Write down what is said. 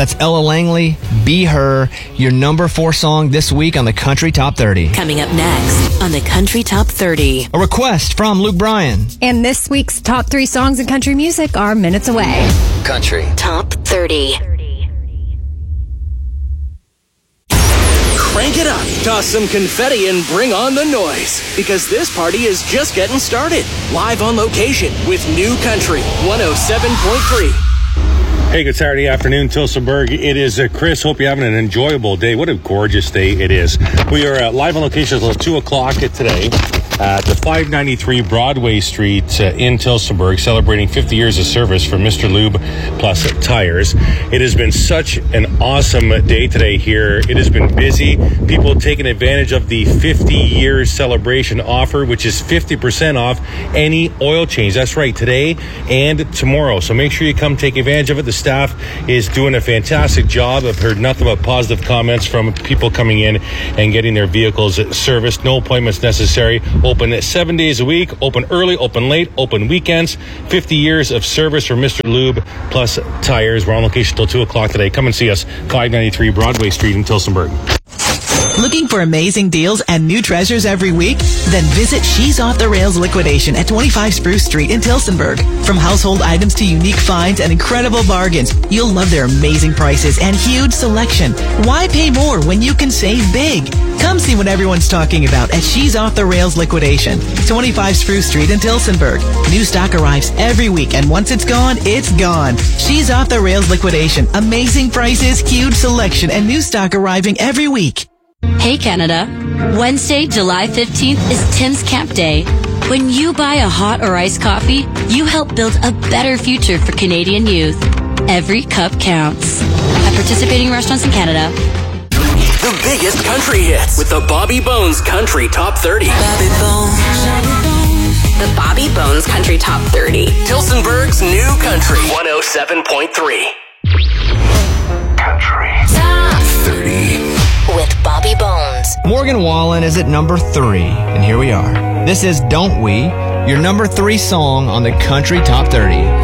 That's Ella Langley, Be Her, your number 4 song this week on the Country Top 30. Coming up next on the Country Top 30. A request from Luke Bryan. And this week's top 3 songs in country music are minutes away. Country Top 30. Crank it up, toss some confetti, and bring on the noise. Because this party is just getting started. Live on location with New Country 107.3. Hey, good Saturday afternoon, Tillsonburg. It is Chris. Hope you're having an enjoyable day. What a gorgeous day it is. We are live on location until 2 o'clock today at the 593 Broadway Street in Tillsonburg, celebrating 50 years of service for Mr. Lube Plus Tires. It has been such an awesome day today here. It has been busy. People taking advantage of the 50-year celebration offer, which is 50% off any oil change. That's right, today and tomorrow. So make sure you come take advantage of it. The staff is doing a fantastic job. I've heard nothing but positive comments from people coming in and getting their vehicles serviced. No appointments necessary. Open 7 days a week. Open early, open late, open weekends. 50 years of service for Mr. Lube Plus Tires. We're on location till 2 o'clock today. Come and see us. 593 Broadway Street in Tillsonburg. Looking for amazing deals and new treasures every week? Then visit She's Off the Rails Liquidation at 25 Spruce Street in Tillsonburg. From household items to unique finds and incredible bargains, you'll love their amazing prices and huge selection. Why pay more when you can save big? Come see what everyone's talking about at She's Off the Rails Liquidation, 25 Spruce Street in Tillsonburg. New stock arrives every week, and once it's gone, it's gone. She's Off the Rails Liquidation. Amazing prices, huge selection, and new stock arriving every week. Hey Canada, Wednesday, July 15th is Tim's Camp Day. When you buy a hot or iced coffee, you help build a better future for Canadian youth. Every cup counts. At participating restaurants in Canada. The biggest country hits with the Bobby Bones Country Top 30. Bobby Bones. The Bobby Bones Country Top 30. Tillsonburg's New Country 107.3. Country Top 30. With Bobby Bones. Morgan Wallen is at number 3, and here we are. This is Don't We, your number 3 song on the Country Top 30.